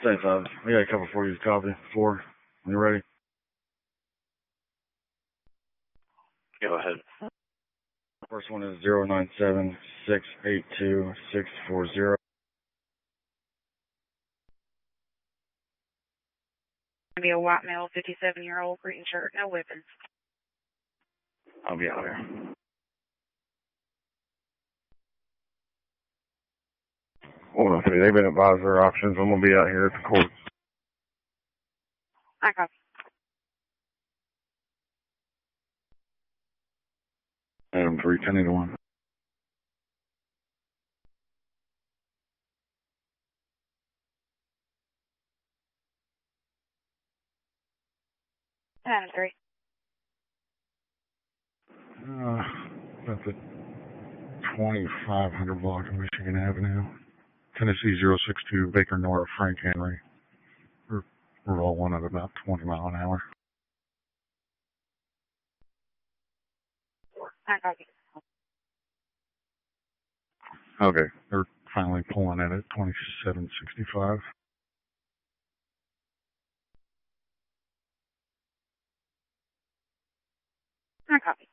Thanks, I got a couple for you to copy. 4. You ready? Go ahead. First one is 097-682-640. Be a white male, 57-year-old, green shirt, no weapons. I'll be out here. Well, okay, they've been advised their options. I'm going to be out here at the court. I copy. Adam 3, 10 to 1. Adam 3. That's the 2500 block of Michigan Avenue. Tennessee 062, Baker North, Frank Henry. We're rolling at about 20 mile an hour. I copy. Okay, they're finally pulling in at 2765. I copy.